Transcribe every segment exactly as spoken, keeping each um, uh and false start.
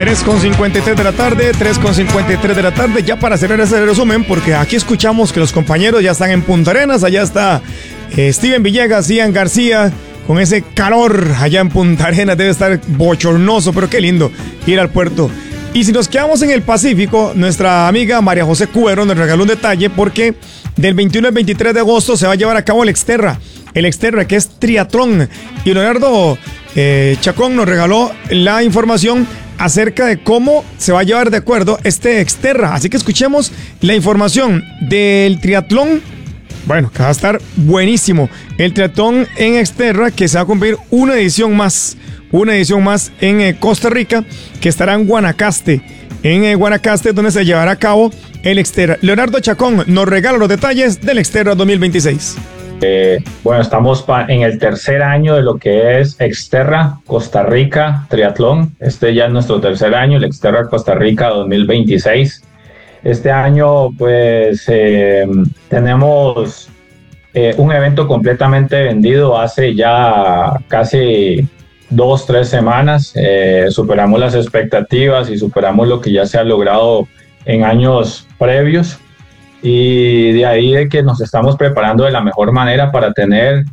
tres con cincuenta y tres de la tarde, tres con cincuenta y tres de la tarde, ya para cerrar ese resumen, porque aquí escuchamos que los compañeros ya están en Punta Arenas, allá está eh, Steven Villegas, Ian García, con ese calor allá en Punta Arenas, debe estar bochornoso, pero qué lindo ir al puerto. Y si nos quedamos en el Pacífico, nuestra amiga María José Cuero nos regaló un detalle, porque del veintiuno al veintitrés de agosto se va a llevar a cabo el Exterra, el Exterra que es triatlón, y Leonardo eh, Chacón nos regaló la información acerca de cómo se va a llevar de acuerdo este Exterra. Así que escuchemos la información del triatlón. Bueno, que va a estar buenísimo. El triatlón en Exterra, que se va a cumplir una edición más. Una edición más en eh, Costa Rica, que estará en Guanacaste. En eh, Guanacaste, donde se llevará a cabo el Exterra. Leonardo Chacón nos regala los detalles del Exterra dos mil veintiséis. Eh, bueno, estamos en el tercer año de lo que es Exterra Costa Rica Triatlón. Este ya es nuestro tercer año, el Exterra Costa Rica dos mil veintiséis. Este año, pues, eh, tenemos eh, un evento completamente vendido hace ya casi dos, tres semanas. Eh, superamos las expectativas y superamos lo que ya se ha logrado en años previos. Y de ahí de que nos estamos preparando de la mejor manera para tener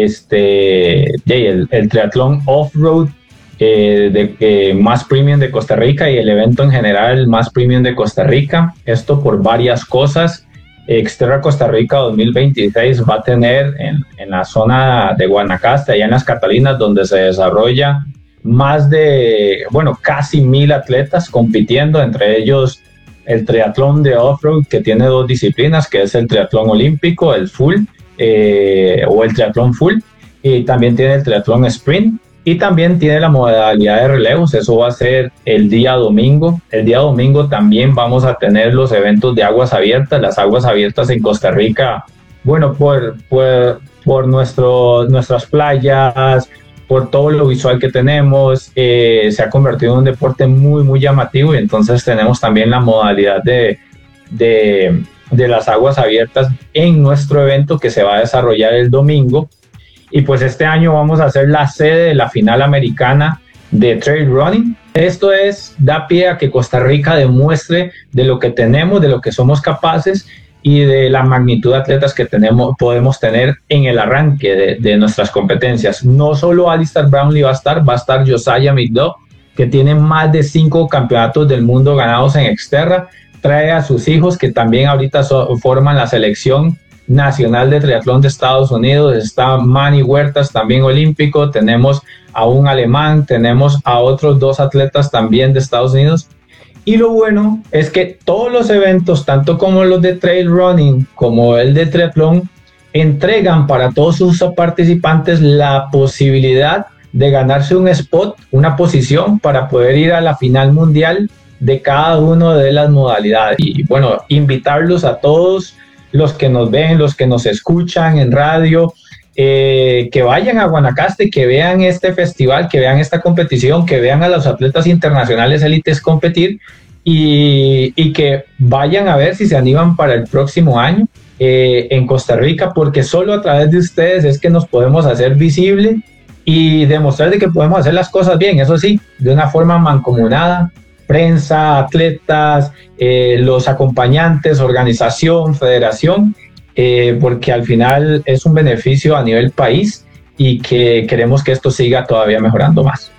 este, el, el triatlón off-road eh, de, eh, más premium de Costa Rica y el evento en general más premium de Costa Rica. Esto por varias cosas. Exterra Costa Rica dos mil veintiséis va a tener en, en la zona de Guanacaste, allá en las Catalinas, donde se desarrolla más de, bueno, casi mil atletas compitiendo, entre ellos el triatlón de off-road, que tiene dos disciplinas, que es el triatlón olímpico, el full, eh, o el triatlón full, y también tiene el triatlón sprint, y también tiene la modalidad de relevos. Eso va a ser el día domingo. El día domingo también vamos a tener los eventos de aguas abiertas. Las aguas abiertas en Costa Rica, bueno, por, por, por nuestro, nuestras playas, por todo lo visual que tenemos, eh, se ha convertido en un deporte muy, muy llamativo, y entonces tenemos también la modalidad de, de, de las aguas abiertas en nuestro evento que se va a desarrollar el domingo. Y pues este año vamos a ser la sede de la final americana de trail running. Esto es, da pie a que Costa Rica demuestre de lo que tenemos, de lo que somos capaces y de la magnitud de atletas que tenemos, podemos tener en el arranque de, de nuestras competencias. No solo Alistair Brownlee va a estar, va a estar Josiah Middaugh, que tiene más de cinco campeonatos del mundo ganados en Exterra. Trae a sus hijos, que también ahorita so, forman la selección nacional de triatlón de Estados Unidos. Está Manny Huertas, también olímpico. Tenemos a un alemán, tenemos a otros dos atletas también de Estados Unidos. Y lo bueno es que todos los eventos, tanto como los de trail running como el de triatlón, entregan para todos sus participantes la posibilidad de ganarse un spot, una posición para poder ir a la final mundial de cada una de las modalidades. Y bueno, invitarlos a todos los que nos ven, los que nos escuchan en radio, eh, que vayan a Guanacaste, que vean este festival, que vean esta competición, que vean a los atletas internacionales élites competir, y, y que vayan a ver si se animan para el próximo año eh, en Costa Rica, porque solo a través de ustedes es que nos podemos hacer visible y demostrar de que podemos hacer las cosas bien, eso sí, de una forma mancomunada. Prensa, atletas, eh, los acompañantes, organización, federación, eh, porque al final es un beneficio a nivel país y que queremos que esto siga todavía mejorando más.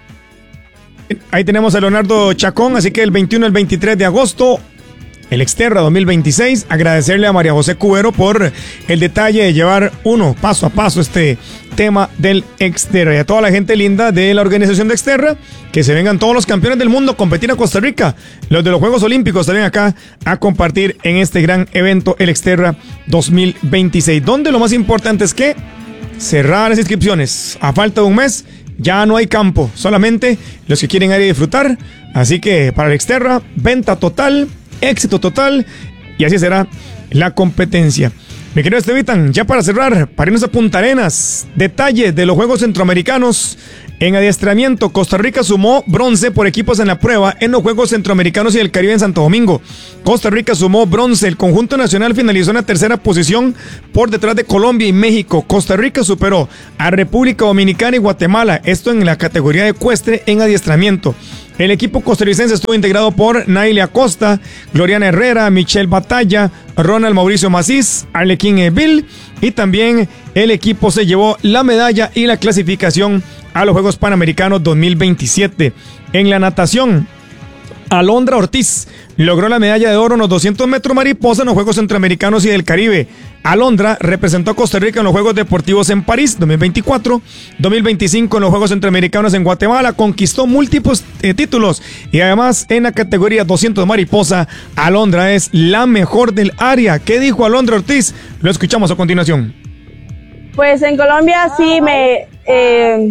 Ahí tenemos a Leonardo Chacón, así que el veintiuno al veintitrés de agosto, el Exterra dos mil veintiséis. Agradecerle a María José Cuero por el detalle de llevar uno paso a paso este tema del Exterra, y a toda la gente linda de la organización de Exterra, que se vengan todos los campeones del mundo a competir a Costa Rica, los de los Juegos Olímpicos también acá a compartir en este gran evento, el Exterra dos mil veintiséis, donde lo más importante es que cerrar las inscripciones a falta de un mes. Ya no hay campo, solamente los que quieren ir a disfrutar. Así que para el Exterra, venta total, éxito total, y así será la competencia. Mi querido Estevitan, ya para cerrar, para irnos a Punta Arenas, detalle de los Juegos Centroamericanos En adiestramiento, Costa Rica sumó bronce por equipos en la prueba en los Juegos Centroamericanos y del Caribe en Santo Domingo. Costa Rica sumó bronce. El conjunto nacional finalizó en la tercera posición por detrás de Colombia y México. Costa Rica superó a República Dominicana y Guatemala. Esto en la categoría de ecuestre en adiestramiento. El equipo costarricense estuvo integrado por Naily Acosta, Gloriana Herrera, Michelle Batalla, Ronald Mauricio Macís, Arlequín Evil, y también el equipo se llevó la medalla y la clasificación a los Juegos Panamericanos dos mil veintisiete. En la natación, Alondra Ortiz logró la medalla de oro en los doscientos metros mariposa en los Juegos Centroamericanos y del Caribe. Alondra representó a Costa Rica en los Juegos Deportivos en París dos mil veinticuatro, dos mil veinticinco en los Juegos Centroamericanos en Guatemala, conquistó múltiples eh, títulos y además en la categoría doscientos mariposa, Alondra es la mejor del área. ¿Qué dijo Alondra Ortiz? Lo escuchamos a continuación. Pues en Colombia sí me eh,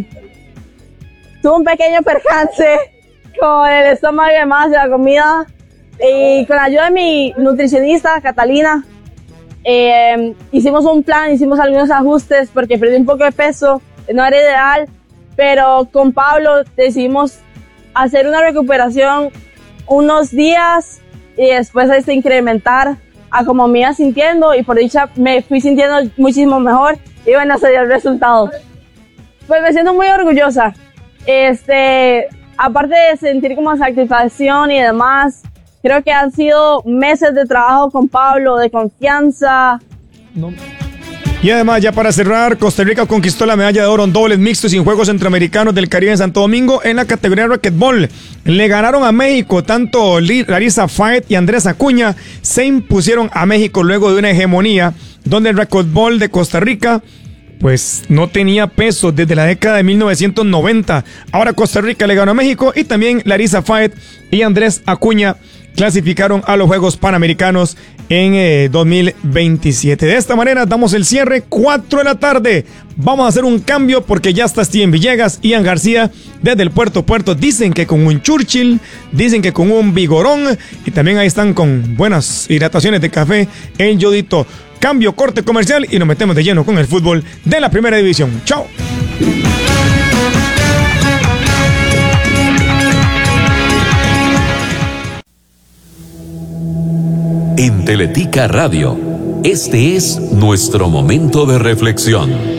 tuve un pequeño percance con el estómago y demás de la comida, y con la ayuda de mi nutricionista Catalina eh, hicimos un plan, hicimos algunos ajustes porque perdí un poco de peso, no era ideal, pero con Pablo decidimos hacer una recuperación unos días y después este, incrementar a como me iba sintiendo, y por dicha me fui sintiendo muchísimo mejor y bueno, se dio el resultado. Pues me siento muy orgullosa. Este, aparte de sentir como satisfacción y demás, creo que han sido meses de trabajo con Pablo, de confianza. No. Y además, ya para cerrar, Costa Rica conquistó la medalla de oro en dobles mixtos y en Juegos Centroamericanos del Caribe en Santo Domingo en la categoría de racquetball. Le ganaron a México, tanto Larissa Faet y Andrés Acuña se impusieron a México luego de una hegemonía donde el racquetball de Costa Rica pues no tenía peso desde la década de mil novecientos noventa. Ahora Costa Rica le ganó a México y también Larissa Faet y Andrés Acuña clasificaron a los Juegos Panamericanos en eh, dos mil veintisiete. De esta manera damos el cierre, cuatro de la tarde. Vamos a hacer un cambio porque ya está Steven Villegas, Ian García desde el Puerto Puerto. Dicen que con un Churchill, dicen que con un Vigorón, y también ahí están con buenas hidrataciones de café en Yodito. Cambio, corte comercial y nos metemos de lleno con el fútbol de la Primera División. ¡Chao! En Teletica Radio, este es nuestro momento de reflexión.